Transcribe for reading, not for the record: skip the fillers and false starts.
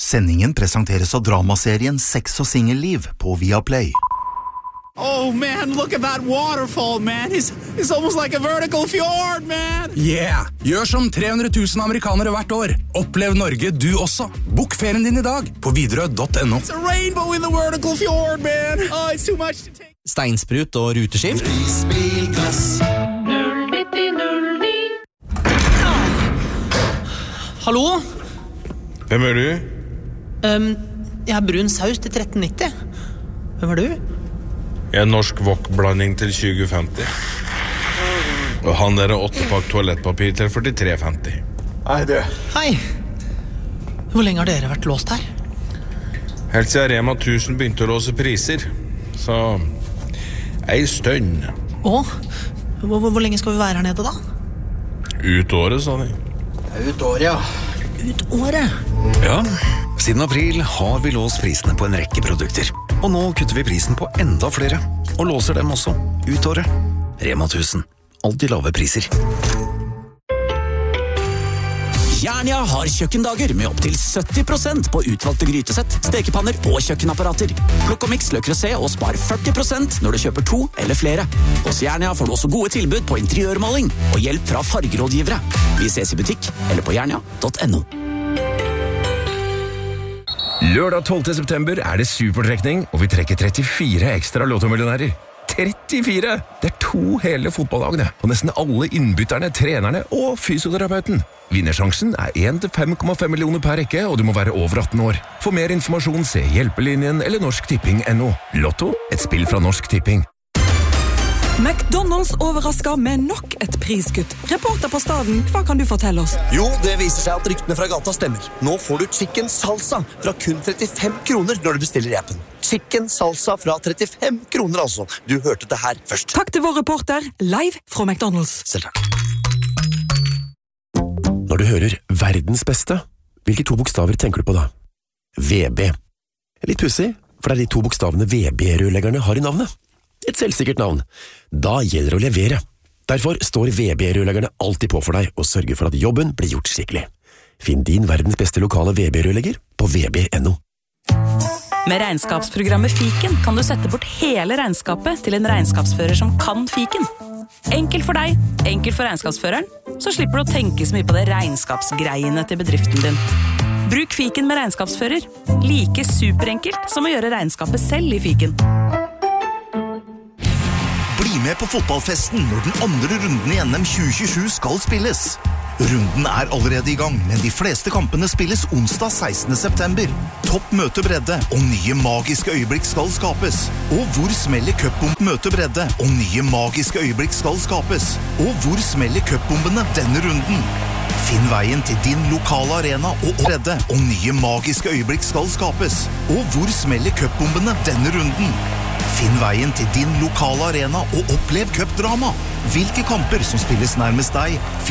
Sendingen presenteres av dramaserien Sex og Singelliv på Viaplay. Oh man, look at that waterfall, man. It's almost like a vertical fjord, man. Yeah, gjør som 300 000 amerikanere hvert år. Opplev Norge du også. Bok ferien din i dag på Widerøe.no. It's a rainbow in the vertical fjord, man. Oh, it's too much to take. Steinsprut og ruteskift. Prisbilklass 09009. Hallo? Hvem er du? Jeg har brun saus til 13,90. Hvem er du? Jeg er norsk wok-blanding til 2050. Og han der er 8-pakk toalettpapir til 43,50. Hei du. Hei. Hvor lenge har dere vært låst her? Helt siden Rema 1000 begynte å låse priser. Så ei stønn. Hvor lenge skal vi være her nede da? Ut året, sa de. Ut året, ja. Ut året? Ja, siden april har vi låst prisene på en rekke produkter. Og nå kutter vi prisen på enda flere, og låser dem også, ut året. Rema 1000. Alltid lave priser. Jernia har kjøkkendager med opp til 70% på utvalgte grytesett, stekepanner og kjøkkenapparater. Plukk og miks Le Creuset og spar 40% når du kjøper 2 eller flere. Hos Jernia får du også gode tilbud på interiørmaling og hjelp fra fargerådgivere. Vi ses i butikk eller på jernia.no. Lørdag 12. september er det supertrekning, og vi trekker 34 ekstra lottomillionærer. 34! Det er 2 hele fotballagene, og nesten alle innbytterne, trenerne og fysioterapeuten. Vinnersjansen er 1-5,5 millioner per rekke, og du må være over 18 år. For mer informasjon se Hjelpelinjen eller norsktipping.no. Lotto, et spill fra Norsk Tipping. McDonald's overrasker med nok et priskutt. Reporter på staden, hva kan du fortelle oss? Jo, det viser seg at ryktene fra gata stemmer. Nå får du chicken salsa fra kun 35 kroner når du bestiller i appen. Chicken salsa fra 35 kroner altså. Du hørte det her først. Takk til vår reporter, live fra McDonald's. Selv takk. Når du hører verdens beste, hvilke 2 bokstaver tenker du på da? VB. Litt pussig, for det er de 2 bokstavene VB-rørleggerne har i navnet. Et selvsikkert navn. Da gjelder det å levere. Derfor står VB-rørleggerne alltid på for deg og sørger for at jobben blir gjort skikkelig. Finn din verdens beste lokale VB-rørlegger på vb.no. Med regnskapsprogrammet Fiken kan du sette bort hele regnskapet til en regnskapsfører som kan Fiken. Enkelt for deg, enkelt for regnskapsføreren, så slipper du å tenke så mye på det regnskapsgreiene til bedriften din. Bruk Fiken med regnskapsfører. Like superenkelt som å gjøre regnskapet selv i Fiken. Bli med på fotballfesten når den andre runden i NM 2027 skal spilles. Runden er allerede i gang, men de fleste kampene spilles onsdag 16. september. Topp møter bredde, og nye magiske øyeblikk skal skapes. Og hvor smeller cupbomben møter bredde, og nye magiske øyeblikk skal skapes. Og hvor smeller cupbombene denne runden? Finn veien til din lokale arena og bredde, og nye magiske øyeblikk skal skapes. Og hvor smeller cupbombene denne runden? Finn veien til din lokale arena og opplev cupdrama. Hvilke kamper som spilles nærmest deg